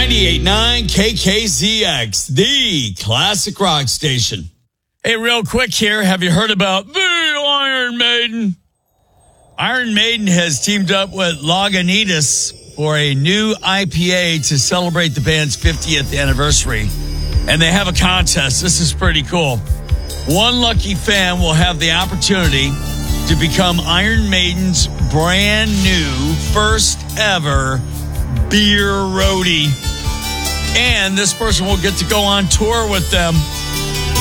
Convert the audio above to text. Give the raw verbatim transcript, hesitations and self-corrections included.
ninety-eight point nine K K Z X, the classic rock station. Hey, real quick here, have you heard about the Iron Maiden? Iron Maiden has teamed up with Lagunitas for a new I P A to celebrate the band's fiftieth anniversary. And they have a contest. This is pretty cool. One lucky fan will have the opportunity to become Iron Maiden's brand new first ever beer roadie. And this person will get to go on tour with them